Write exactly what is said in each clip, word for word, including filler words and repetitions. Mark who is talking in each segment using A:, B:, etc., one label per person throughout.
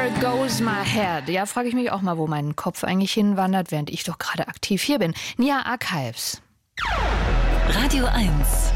A: Where goes my head? Ja, frage ich mich auch mal, wo mein Kopf eigentlich hinwandert, während ich doch gerade aktiv hier bin. Nia Archives.
B: Radio eins.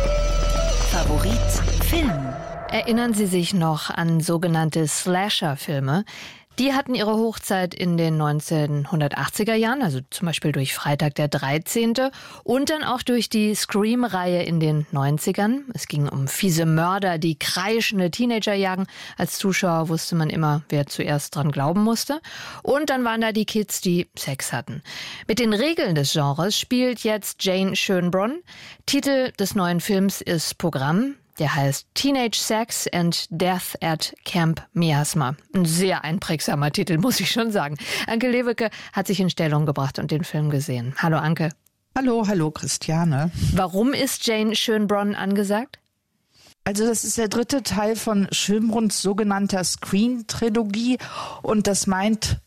B: Favorit Film.
A: Erinnern Sie sich noch an sogenannte Slasher-Filme? Die hatten ihre Hochzeit in den neunzehnhundertachtziger Jahren, also zum Beispiel durch Freitag der dreizehnte und dann auch durch die Scream-Reihe in den neunzigern. Es ging um fiese Mörder, die kreischende Teenager jagen. Als Zuschauer wusste man immer, wer zuerst dran glauben musste. Und dann waren da die Kids, die Sex hatten. Mit den Regeln des Genres spielt jetzt Jane Schönbrunn. Titel des neuen Films ist Programm. Der heißt Teenage Sex and Death at Camp Miasma. Ein sehr einprägsamer Titel, muss ich schon sagen. Anke Lewicke hat sich in Stellung gebracht und den Film gesehen. Hallo Anke.
C: Hallo, hallo Christiane.
A: Warum ist Jane Schönbrunn angesagt?
C: Also das ist der dritte Teil von Schönbrunns sogenannter Screen-Trilogie und das meint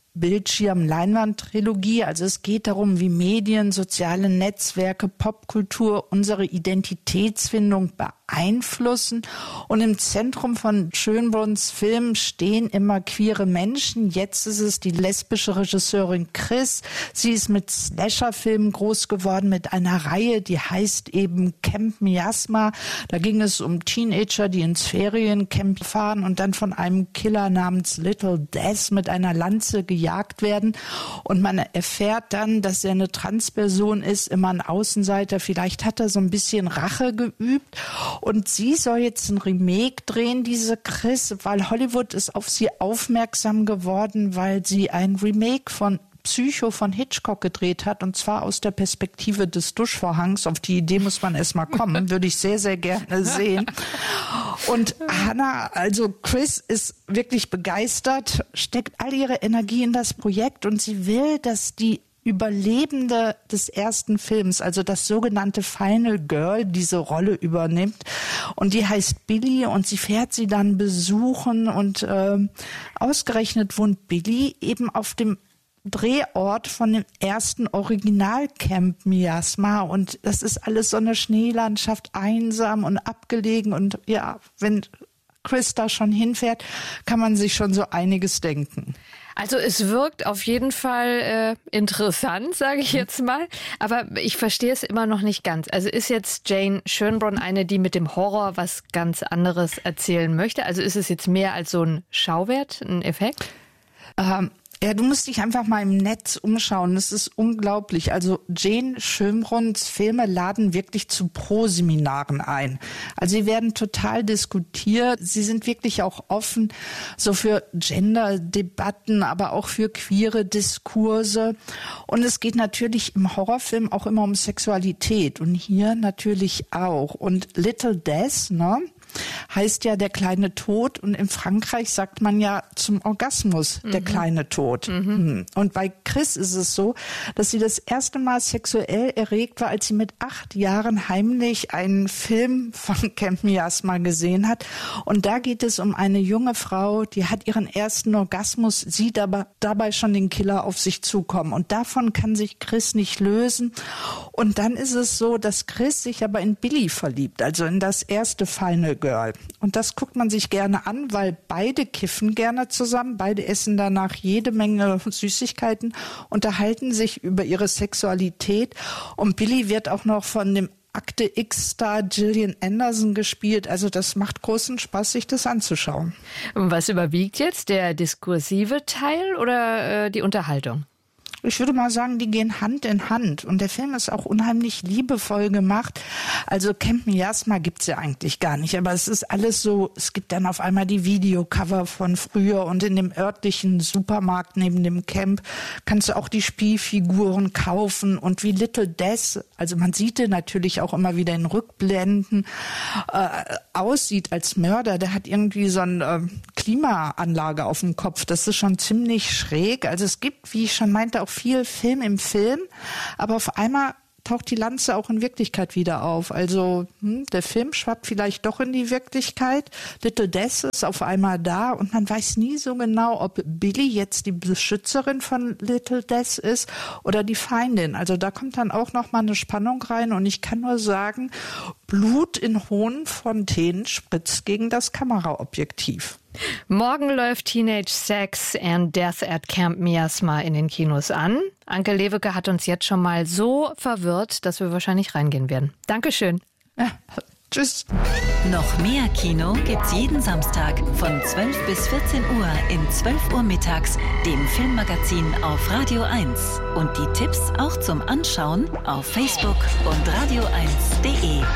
C: Bildschirm-Leinwand-Trilogie. Also es geht darum, wie Medien, soziale Netzwerke, Popkultur unsere Identitätsfindung beeinflussen. Und im Zentrum von Schönbrunns Film stehen immer queere Menschen. Jetzt ist es die lesbische Regisseurin Chris. Sie ist mit Slasher-Filmen groß geworden, mit einer Reihe, die heißt eben Camp Miasma. Da ging es um Teenager, die ins Feriencamp fahren und dann von einem Killer namens Little Death mit einer Lanze gejagt werden. Und man erfährt dann, dass er eine Transperson ist, immer ein Außenseiter. Vielleicht hat er so ein bisschen Rache geübt. Und sie soll jetzt ein Remake drehen, diese Chris, weil Hollywood ist auf sie aufmerksam geworden, weil sie ein Remake von Psycho von Hitchcock gedreht hat, und zwar aus der Perspektive des Duschvorhangs. Auf die Idee muss man erst mal kommen, würde ich sehr, sehr gerne sehen. Und Hannah, also Chris ist wirklich begeistert, steckt all ihre Energie in das Projekt und sie will, dass die Überlebende des ersten Films, also das sogenannte Final Girl, diese Rolle übernimmt. Und die heißt Billy und sie fährt sie dann besuchen und äh, ausgerechnet wohnt Billy eben auf dem Drehort von dem ersten Original-Camp Miasma und das ist alles so eine Schneelandschaft, einsam und abgelegen und ja, wenn Chris da schon hinfährt, kann man sich schon so einiges denken.
A: Also es wirkt auf jeden Fall äh, interessant, sage ich jetzt mal, aber ich verstehe es immer noch nicht ganz. Also ist jetzt Jane Schönbrunn eine, die mit dem Horror was ganz anderes erzählen möchte? Also ist es jetzt mehr als so ein Schauwert, ein Effekt?
C: Ähm, Ja, du musst dich einfach mal im Netz umschauen. Das ist unglaublich. Also Jane Schönbrunns Filme laden wirklich zu Pro-Seminaren ein. Also sie werden total diskutiert. Sie sind wirklich auch offen so für Gender-Debatten, aber auch für queere Diskurse. Und es geht natürlich im Horrorfilm auch immer um Sexualität. Und hier natürlich auch. Und Little Death, ne? Heißt ja der kleine Tod und in Frankreich sagt man ja zum Orgasmus der mhm. kleine Tod. Mhm. Und bei Chris ist es so, dass sie das erste Mal sexuell erregt war, als sie mit acht Jahren heimlich einen Film von Camp Miasma gesehen hat. Und da geht es um eine junge Frau, die hat ihren ersten Orgasmus, sieht aber dabei schon den Killer auf sich zukommen. Und davon kann sich Chris nicht lösen. Und dann ist es so, dass Chris sich aber in Billy verliebt, also in das erste Final Girl. Und das guckt man sich gerne an, weil beide kiffen gerne zusammen, beide essen danach jede Menge Süßigkeiten, unterhalten sich über ihre Sexualität und Billy wird auch noch von dem Akte X-Star Gillian Anderson gespielt. Also das macht großen Spaß, sich das anzuschauen.
A: Und was überwiegt jetzt, der diskursive Teil oder äh, die Unterhaltung?
C: Ich würde mal sagen, die gehen Hand in Hand. Und der Film ist auch unheimlich liebevoll gemacht. Also Camp Miasma gibt's ja eigentlich gar nicht. Aber es ist alles so, es gibt dann auf einmal die Videocover von früher. Und in dem örtlichen Supermarkt neben dem Camp kannst du auch die Spielfiguren kaufen. Und wie Little Death, also man sieht den natürlich auch immer wieder in Rückblenden, äh, aussieht als Mörder. Der hat irgendwie so eine äh, Klimaanlage auf dem Kopf. Das ist schon ziemlich schräg. Also es gibt, wie ich schon meinte, auch viel Film im Film, aber auf einmal taucht die Lanze auch in Wirklichkeit wieder auf. Also hm, der Film schwappt vielleicht doch in die Wirklichkeit. Little Death ist auf einmal da und man weiß nie so genau, ob Billy jetzt die Beschützerin von Little Death ist oder die Feindin. Also da kommt dann auch noch mal eine Spannung rein und ich kann nur sagen, Blut in hohen Fontänen spritzt gegen das Kameraobjektiv.
A: Morgen läuft Teenage Sex and Death at Camp Miasma in den Kinos an. Anke Lewicke hat uns jetzt schon mal so verwirrt, dass wir wahrscheinlich reingehen werden. Dankeschön.
C: Ja, tschüss.
B: Noch mehr Kino gibt's jeden Samstag von zwölf bis vierzehn Uhr in zwölf Uhr mittags, dem Filmmagazin auf Radio eins. Und die Tipps auch zum Anschauen auf Facebook und radio eins punkt de.